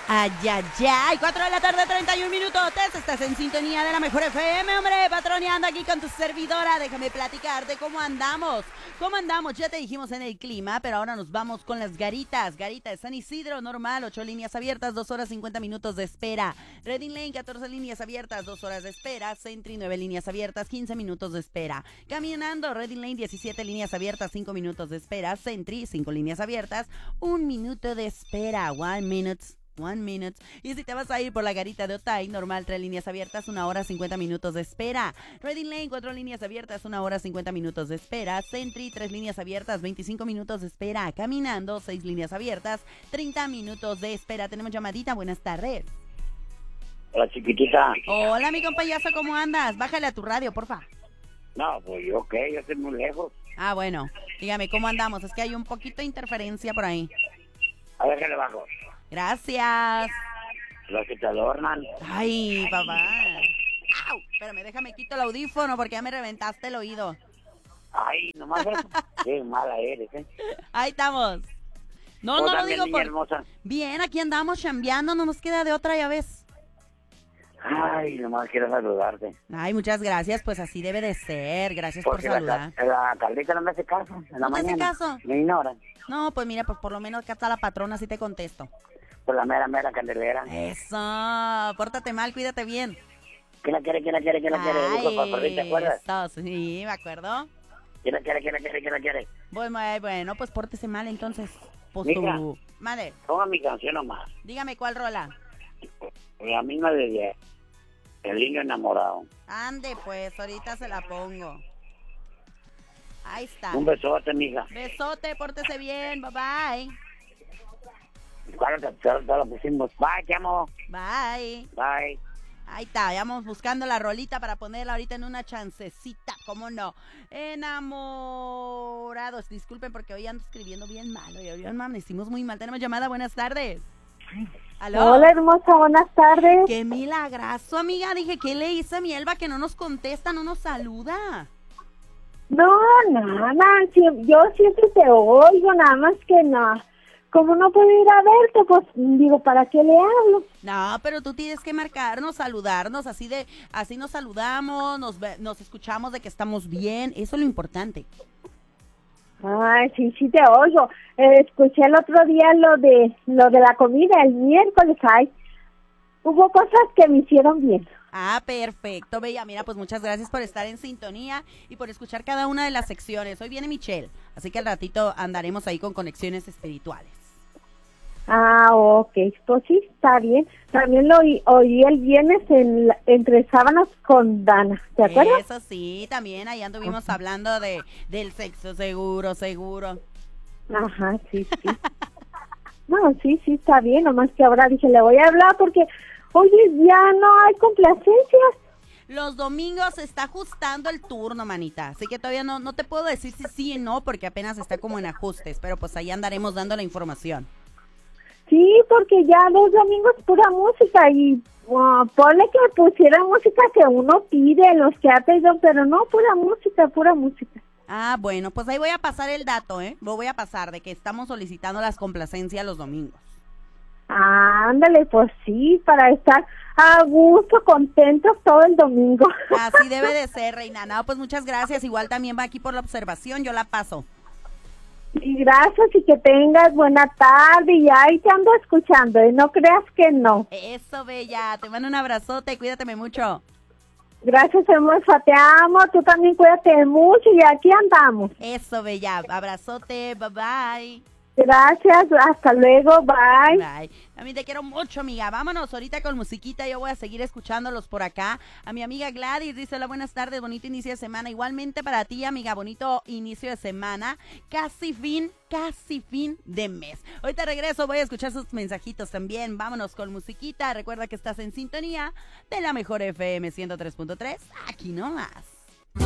Ay, ay, ay, 4 de la tarde, 31 minutos. Estás en sintonía de la mejor FM, hombre, patroneando aquí con tu servidora. Déjame platicarte cómo andamos. ¿Cómo andamos? Ya te dijimos en el clima, pero ahora nos vamos con las garitas. Garita de San Isidro, normal, 8 líneas abiertas, 2 horas 50 minutos de espera. Reading Lane, 14 líneas abiertas, 2 horas de espera. Sentry, 9 líneas abiertas, 15 minutos de espera. Caminando, Reading Lane, 17 líneas abiertas, 5 minutos de espera. Sentry, 5 líneas abiertas, 1 minuto de espera. 1 minute. Y si te vas a ir por la garita de Otay, normal, 3 líneas abiertas, 1 hora 50 minutos de espera. Reading Lane, 4 líneas abiertas, 1 hora 50 minutos de espera. Sentry, 3 líneas abiertas, 25 minutos de espera. Caminando, 6 líneas abiertas, 30 minutos de espera. Tenemos llamadita, buenas tardes. Hola, chiquitita. Hola, mi compayazo, ¿cómo andas? Bájale a tu radio, porfa. No, pues yo qué, yo estoy muy lejos. Ah, bueno, dígame, ¿cómo andamos? Es que hay un poquito de interferencia por ahí. A ver qué le bajo. Gracias. Los que te adornan. Ay, papá. ¡Au! Espérame, déjame quito el audífono porque ya me reventaste el oído. Ay, nomás eso. Qué mala eres, ¿eh? Ahí estamos. No lo digo por... hermosa. Bien, aquí andamos chambeando, no nos queda de otra, ya ves. Ay, nomás quiero saludarte. Ay, muchas gracias, pues así debe de ser. Gracias por saludar. La Carlita no me hace caso en la mañana. ¿No te hace caso? Me ignoran. No, pues mira, pues por lo menos acá está la patrona, así te contesto. Por la mera candelera. Eso, pórtate mal, cuídate bien. ¿Quién la quiere? Dijo, ¿te acuerdas? Eso, sí, me acuerdo. ¿Quién la quiere? Bueno, pues pórtese mal entonces. Pues Mija, tú. Madre, ponga mi canción nomás. dígame cuál rola. La misma de 10. El niño enamorado. Ande, pues, ahorita se la pongo. Ahí está. Un besote, mija. Besote, pórtese bien, bye bye. Claro, te lo pusimos. Bye, te amo. Bye. Bye. Ahí está, vamos buscando la rolita para ponerla ahorita en una chancecita, ¿cómo no? Enamorados, disculpen porque hoy ando escribiendo bien mal, hoy amanecimos muy mal. Tenemos llamada, buenas tardes. ¿Aló? Hola, hermosa, buenas tardes. Qué milagrazo, amiga, dije, ¿qué le hice a mi Elba que no nos contesta, no nos saluda? No, nada, yo siempre te oigo, nada más que no. Como no puedo ir a verte, pues digo, ¿para qué le hablo? No, pero tú tienes que marcarnos, saludarnos, así nos saludamos, nos escuchamos de que estamos bien, eso es lo importante. Ay, sí te oigo. Escuché el otro día lo de la comida, el miércoles, ay. Hubo cosas que me hicieron bien. Ah, perfecto, bella. Mira, pues muchas gracias por estar en sintonía y por escuchar cada una de las secciones. Hoy viene Michelle, así que al ratito andaremos ahí con conexiones espirituales. Ah, ok, pues sí, está bien. También lo oí el viernes entre sábanas con Dana, ¿te acuerdas? Eso sí, también ahí anduvimos hablando del sexo seguro. Ajá, sí. No, sí, está bien, nomás que ahora dije, le voy a hablar porque, oye, ya no hay complacencias. Los domingos se está ajustando el turno, manita, así que todavía no te puedo decir si sí y no, porque apenas está como en ajustes, pero pues ahí andaremos dando la información. Sí, porque ya los domingos pura música y ponle que pusiera música que uno pide, los que ha pedido, pero no, pura música. Ah, bueno, pues ahí voy a pasar el dato, Lo voy a pasar de que estamos solicitando las complacencias los domingos. Ándale, pues sí, para estar a gusto, contentos todo el domingo. Así debe de ser, reina. No, pues muchas gracias. Igual también va aquí por la observación, yo la paso. Y gracias y que tengas buena tarde y ahí te ando escuchando, no creas que no. Eso, bella. Te mando un abrazote, cuídateme mucho. Gracias, hermosa, te amo, tú también cuídate mucho y aquí andamos. Eso, bella. Abrazote, bye bye. Gracias, hasta luego, bye. Bye. A mí te quiero mucho, amiga. Vámonos ahorita con musiquita. Yo voy a seguir escuchándolos por acá. A mi amiga Gladys dice: hola, buenas tardes, bonito inicio de semana. Igualmente para ti, amiga, bonito inicio de semana. Casi fin de mes. Ahorita regreso, voy a escuchar sus mensajitos también. Vámonos con musiquita. Recuerda que estás en sintonía de la mejor FM 103.3. Aquí nomás.